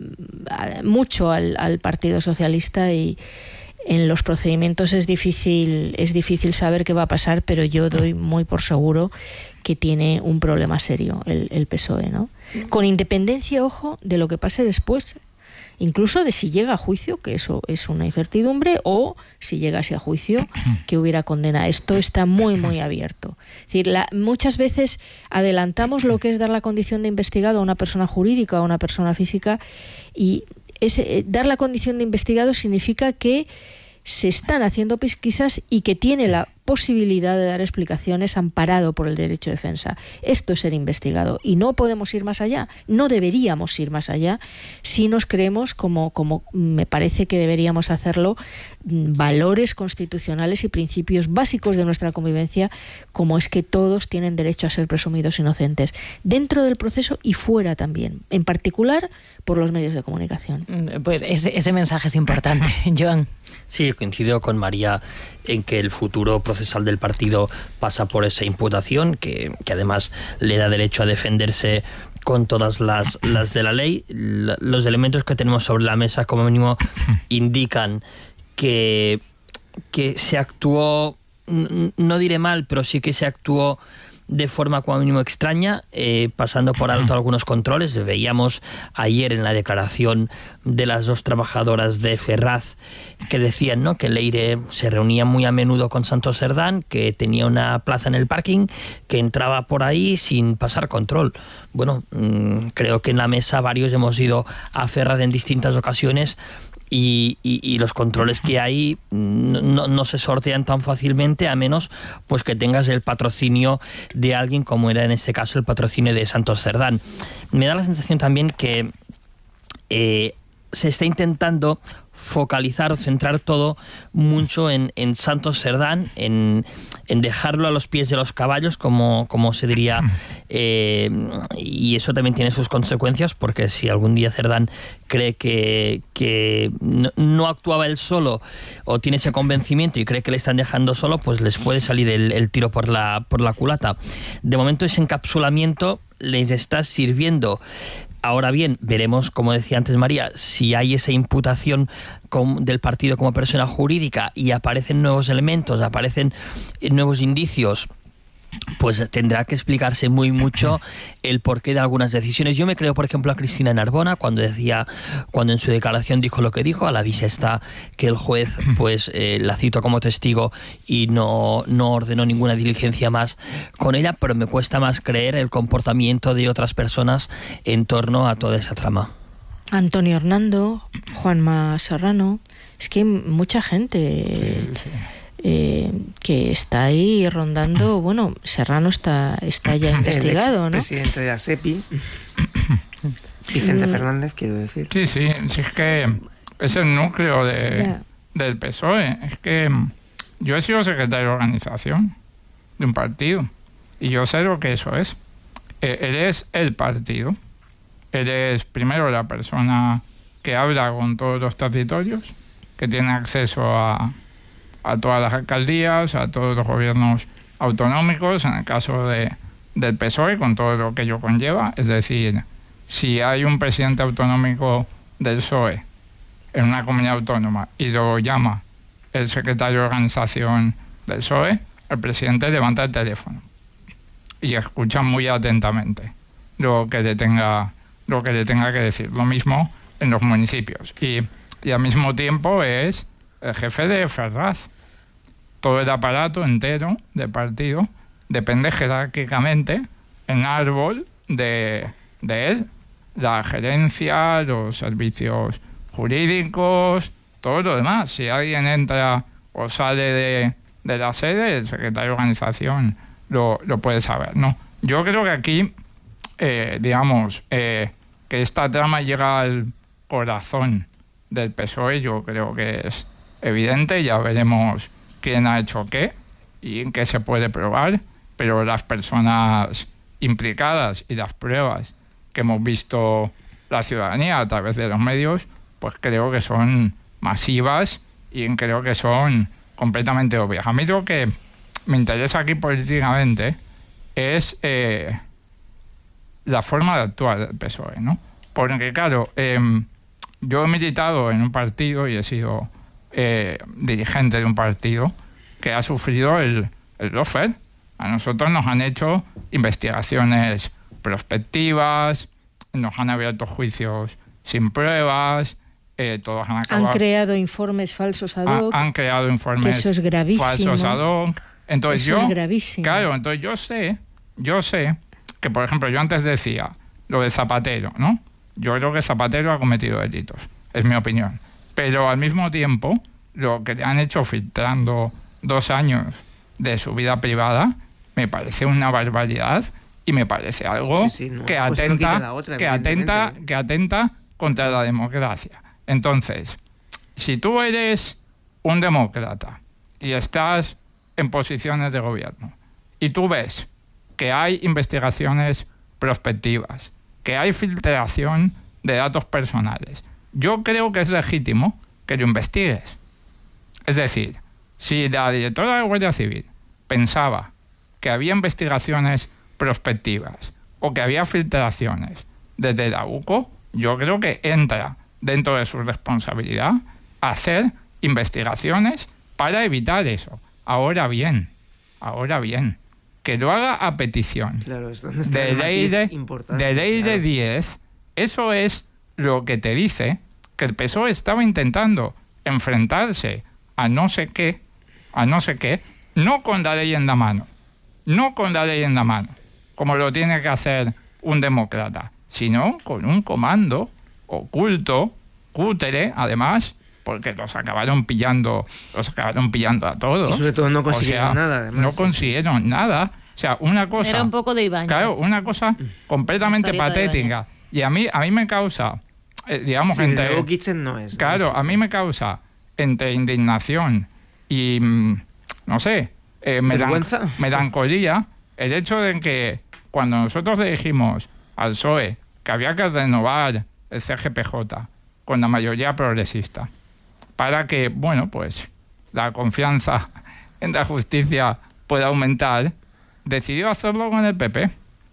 mucho al, al Partido Socialista, y en los procedimientos es difícil, es difícil saber qué va a pasar, pero yo doy muy por seguro que tiene un problema serio el, el P S O E, ¿no? Con independencia, ojo, de lo que pase después, incluso de si llega a juicio, que eso es una incertidumbre, o si llegase a juicio, que hubiera condena. Esto está muy, muy abierto. Es decir, la, muchas veces adelantamos lo que es dar la condición de investigado a una persona jurídica o a una persona física, y ese, dar la condición de investigado significa que se están haciendo pesquisas y que tiene la posibilidad de dar explicaciones amparado por el derecho de defensa. Esto es ser investigado, y no podemos ir más allá, no deberíamos ir más allá si nos creemos, como, como me parece que deberíamos hacerlo, valores constitucionales y principios básicos de nuestra convivencia, como es que todos tienen derecho a ser presumidos inocentes, dentro del proceso y fuera también, en particular por los medios de comunicación. Pues ese, ese mensaje es importante. Joan. Sí, coincido con María en que el futuro proceso procesal del partido pasa por esa imputación, que, que además le da derecho a defenderse con todas las, las de la ley. La, los elementos que tenemos sobre la mesa, como mínimo, indican que, que se actuó, no diré mal, pero sí que se actuó de forma como mínimo extraña, eh, pasando por alto algunos controles. Veíamos ayer en la declaración de las dos trabajadoras de Ferraz que decían, ¿no?, que Leire se reunía muy a menudo con Santos Cerdán, que tenía una plaza en el parking, que entraba por ahí sin pasar control. Bueno, mmm, creo que en la mesa varios hemos ido a Ferraz en distintas ocasiones Y, y, y los controles que hay no, no se sortean tan fácilmente, a menos pues que tengas el patrocinio de alguien, como era en este caso el patrocinio de Santos Cerdán. Me da la sensación también que eh, se está intentando focalizar o centrar todo mucho en, en Santos Cerdán, en, en dejarlo a los pies de los caballos, como, como se diría, eh, y eso también tiene sus consecuencias, porque si algún día Cerdán cree que, que no, no actuaba él solo, o tiene ese convencimiento y cree que le están dejando solo, pues les puede salir el, el tiro por la, por la culata. De momento ese encapsulamiento les está sirviendo. Ahora bien, veremos, como decía antes María, si hay esa imputación con, del partido como persona jurídica y aparecen nuevos elementos, aparecen nuevos indicios, pues tendrá que explicarse muy mucho el porqué de algunas decisiones. Yo me creo, por ejemplo, a Cristina Narbona cuando decía, cuando en su declaración dijo lo que dijo. A la vista está que el juez pues eh, la citó como testigo y no, no ordenó ninguna diligencia más con ella, pero me cuesta más creer el comportamiento de otras personas en torno a toda esa trama. Antonio Hernando, Juanma Serrano, es que mucha gente... Sí, sí. Eh, que está ahí rondando. Bueno, Serrano está, está ya investigado, el ex ¿no? presidente de ASEPI, Vicente Fernández, quiero decir. Sí, sí, sí, es que es el núcleo de, yeah. del P S O E. Es que yo he sido secretario de organización de un partido y yo sé lo que eso es. Eres el partido, eres primero la persona que habla con todos los territorios, que tiene acceso a a todas las alcaldías, a todos los gobiernos autonómicos, en el caso de, del P S O E, con todo lo que ello conlleva. Es decir, si hay un presidente autonómico del P S O E en una comunidad autónoma y lo llama el secretario de organización del P S O E, el presidente levanta el teléfono y escucha muy atentamente lo que le tenga, lo que le tenga que decir. Lo mismo en los municipios. Y, y al mismo tiempo es el jefe de Ferraz. Todo el aparato entero del partido depende jerárquicamente en árbol de, de él. La gerencia, los servicios jurídicos, todo lo demás. Si alguien entra o sale de, de la sede, el secretario de organización lo, lo puede saber, ¿no? Yo creo que aquí, eh, digamos, eh, que esta trama llega al corazón del P S O E, yo creo que es evidente. Ya veremos quién ha hecho qué y en qué se puede probar, pero las personas implicadas y las pruebas que hemos visto la ciudadanía a través de los medios, pues creo que son masivas y creo que son completamente obvias. A mí lo que me interesa aquí políticamente es eh, la forma de actuar del P S O E, ¿no? Porque claro, eh, yo he militado en un partido y he sido Eh, dirigente de un partido que ha sufrido el, el lawfare. A nosotros nos han hecho investigaciones prospectivas, nos han abierto juicios sin pruebas, eh, todos han acabado... Han creado informes falsos ad hoc. Ha, han creado informes eso es gravísimo. falsos ad hoc. Entonces eso yo, es gravísimo. Claro, entonces yo sé, yo sé que, por ejemplo, yo antes decía lo de Zapatero, ¿no? Yo creo que Zapatero ha cometido delitos, es mi opinión. Pero al mismo tiempo, lo que le han hecho filtrando dos años de su vida privada me parece una barbaridad y me parece algo sí, sí, no, que, atenta, no otra, que, atenta, que atenta contra la democracia. Entonces, si tú eres un demócrata y estás en posiciones de gobierno y tú ves que hay investigaciones prospectivas, que hay filtración de datos personales, yo creo que es legítimo que lo investigues. Es decir, si la directora de Guardia Civil pensaba que había investigaciones prospectivas o que había filtraciones desde la U C O, yo creo que entra dentro de su responsabilidad hacer investigaciones para evitar eso. Ahora bien, ahora bien, que lo haga a petición claro, es donde está de el ley de, importante, de ley claro. de diez, eso es lo que te dice que el P S O E estaba intentando enfrentarse a no sé qué, a no sé qué, no con la ley en la mano, no con la ley en la mano, como lo tiene que hacer un demócrata, sino con un comando oculto, cútere, además, porque los acabaron pillando, los acabaron pillando a todos. Y sobre todo no consiguieron o sea, nada, además. No sí, consiguieron sí. nada. O sea, una cosa... Era un poco de Ibáñez. Claro, una cosa completamente patética. Y a mí, a mí me causa, eh, digamos, sí, entre... Desde Kitchen no es. Claro, a mí me causa entre indignación y, no sé, eh, melan melancolía el hecho de que cuando nosotros le dijimos al P S O E que había que renovar el C G P J con la mayoría progresista para que, bueno, pues la confianza en la justicia pueda aumentar, decidió hacerlo con el P P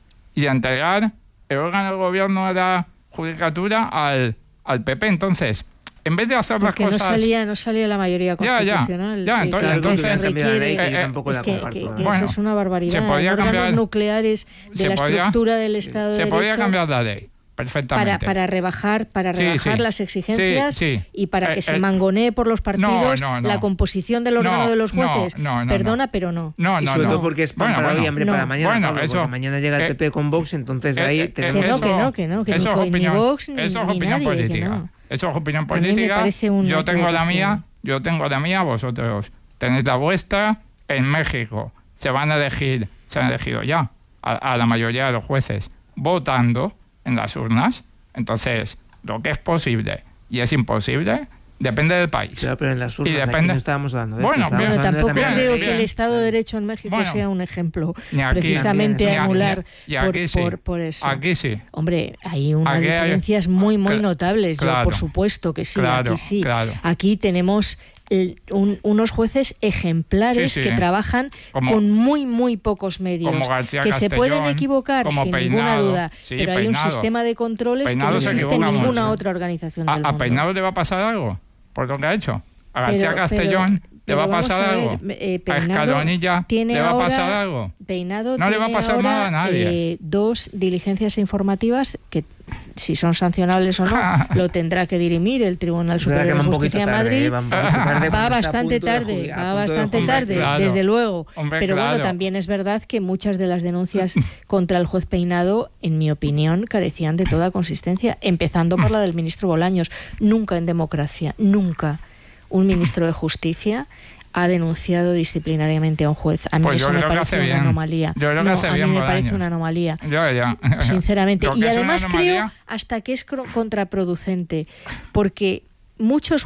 y entregar el órgano del gobierno de la judicatura al, al P P. Entonces, en vez de hacer Porque las no cosas... salía, no salía la mayoría constitucional. Ya, ya, ya, entonces, entonces, se requiere, eh, eh, tampoco la es que, comparto, que, ¿eh? que Bueno, eso es una barbaridad. se podía En órganos cambiar- nucleares de se la podía- estructura del Estado Se de podía Derecho cambiar la ley, perfectamente. para, para rebajar, para Sí, rebajar sí. las exigencias Sí, sí. y para Eh, que se eh, mangonee por los partidos no, no. la composición del órgano No, de los no, jueces. no, no, Perdona, no. pero no. No, Y no, sobre no. todo porque es pan Bueno, para bueno. hoy y hambre No. para mañana, Bueno, Pablo, eso- porque mañana llega el eh, P P con Vox, entonces eh, ahí eh, tenemos... Que no, eso- que no, que no, que eso ni, es ni opinión- Vox ni, eso es ni opinión nadie, que política. no. Eso es opinión A mí me política. parece una Yo tengo la equivocación. mía, yo tengo la mía, vosotros tenéis la vuestra. En México se van a elegir, se han elegido ya a, a la mayoría de los jueces votando en las urnas. Entonces, lo que es posible y es imposible depende del país. Claro, pero en las Y urnas aquí depende- no estábamos hablando de Bueno, esto, bien, estábamos Bueno, hablando de tampoco cambiar creo la que ley. el Estado de Derecho en México Bueno, sea un ejemplo ni aquí- precisamente ni- ni- anular y por, aquí sí. por, por eso. Aquí sí. Hombre, hay unas Aquí hay- diferencias muy, muy Cla- notables. Yo, claro. por supuesto que sí, Claro, aquí sí. claro. Aquí tenemos el- un- unos jueces ejemplares Sí, sí. que trabajan Como- con muy, muy pocos medios. como García que se pueden Castellón, equivocar, como sin ninguna Peinado. duda. Sí, pero hay un Peinado. sistema de controles Peinado que no se existe en equivoca ninguna mucho. otra organización ¿A, del a mundo. Peinado le va a pasar algo por lo que ha hecho? ¿A García Pero- Castellón pero- le pero va a vamos pasar a ver, algo? eh, ¿A Peinado Escalonilla tiene le va a ahora- pasar algo? Peinado No le va a tiene pasar ahora, nada a nadie. eh, dos diligencias informativas que, si son sancionables o no, lo tendrá que dirimir el Tribunal Es verdad Superior que de va un poquito Justicia de tarde, Madrid. eh, va un poquito tarde porque Va está a bastante punto de tarde, jubilar, a va punto de bastante jubilar. tarde, Claro. desde luego. Hombre, Pero claro. bueno, también es verdad que muchas de las denuncias contra el juez Peinado, en mi opinión, carecían de toda consistencia, empezando por la del ministro Bolaños. Nunca en democracia, nunca un ministro de Justicia ha denunciado disciplinariamente a un juez. A mí Pues yo eso me creo que parece hace una bien. anomalía. Yo creo que No, hace a mí bien me parece Bolaños. una anomalía. Ya, ya. Sinceramente. Lo que Y es una además anomalía- creo hasta que es cro- contraproducente, porque muchos